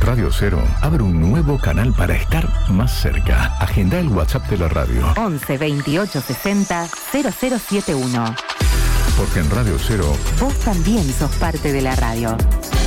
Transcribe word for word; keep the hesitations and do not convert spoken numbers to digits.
Radio Cero abre un nuevo canal para estar más cerca. Agenda el WhatsApp de la radio. once veintiocho sesenta cero cero siete uno. Porque en Radio Cero vos también sos parte de la radio.